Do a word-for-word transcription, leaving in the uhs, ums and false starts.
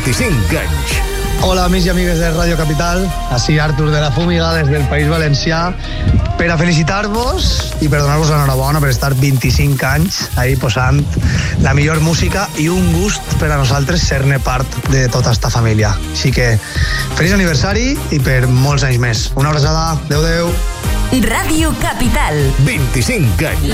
vint-i-cinc anys. Hola, amics i amigues de Radio Capital. Així Artur de la Fúmiga, des del País Valencià, per a felicitar-vos i per donar-vos l'enhorabona per estar vint-i-cinc anys ahí posant la millor música i un gust per a nosaltres ser-ne part de tota esta família. Així que, feliç aniversari i per molts anys més. Una abraçada. Adéu, adéu. Radio Capital. vint-i-cinc anys.